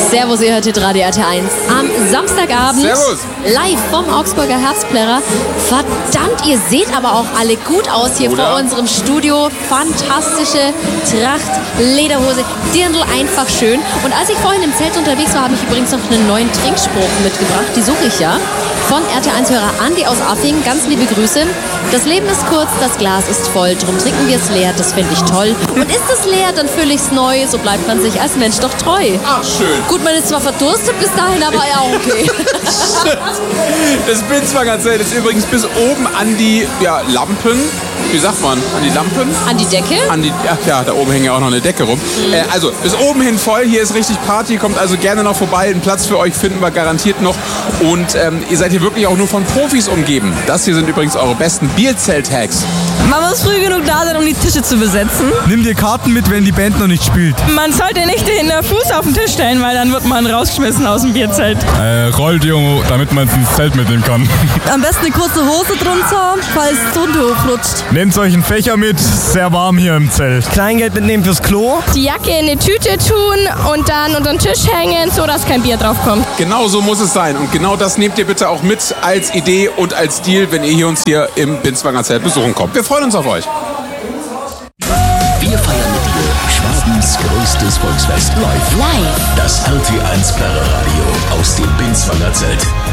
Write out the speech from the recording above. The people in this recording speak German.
Servus, ihr hört Radio RT1. Am Samstagabend Servus. Live vom Augsburger Herzplärrer. Verdammt, ihr seht aber auch alle gut aus hier vor unserem Studio. Fantastische Tracht, Lederhose, Dirndl, einfach schön. Und als ich vorhin im Zelt unterwegs war, habe ich übrigens noch einen neuen Trinkspruch mitgebracht. Die suche ich ja. Von RT1-Hörer Andi aus Affing. Ganz liebe Grüße. Das Leben ist kurz, das Glas ist voll. Drum trinken wir es leer, das finde ich toll. Und ist es leer, dann fülle ich es neu. So bleibt man sich als Mensch doch treu. Ach, schön. Gut, man ist zwar verdurstet bis dahin, aber ja, okay. Das Binswanger Zelt ist übrigens bis oben an die Lampen. Wie sagt man? An die Lampen? An die Decke? Ach ja, da oben hängt ja auch noch eine Decke rum. Also bis oben hin voll. Hier ist richtig Party. Kommt also gerne noch vorbei. Einen Platz für euch finden wir garantiert noch. Und ihr seid hier wirklich auch nur von Profis umgeben. Das hier sind übrigens eure besten Bierzelt-Hacks. Man muss früh genug da sein, um die Tische zu besetzen. Nimm dir Karten mit, wenn die Band noch nicht spielt. Man sollte nicht den Fuß auf den Tisch stellen, weil dann wird man rausgeschmissen aus dem Bierzelt. Rolldeo, damit man es ins Zelt mitnehmen kann. Am besten eine kurze Hose drunter, falls das Hund hochrutscht. Nehmt euch einen Fächer mit, sehr warm hier im Zelt. Kleingeld mitnehmen fürs Klo. Die Jacke in eine Tüte tun und dann unter den Tisch hängen, so dass kein Bier drauf kommt. Genau so muss es sein. Und genau das nehmt ihr bitte auch mit als Idee und als Deal, wenn ihr uns hier im Binswanger Zelt besuchen kommt. Wir freuen uns auf euch. Wir feiern mit dir Schwabens größtes Volksfest live. Live. Das RT1 Plärrer Radio aus dem Binswanger Zelt.